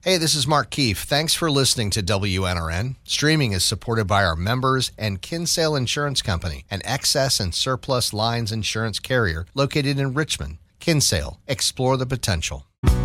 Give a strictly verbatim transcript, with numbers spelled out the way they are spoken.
Hey, this is Mark Keefe. Thanks for listening to W N R N. Streaming is supported by our members and Kinsale Insurance Company, an excess and surplus lines insurance carrier located in Richmond. Kinsale, explore the potential.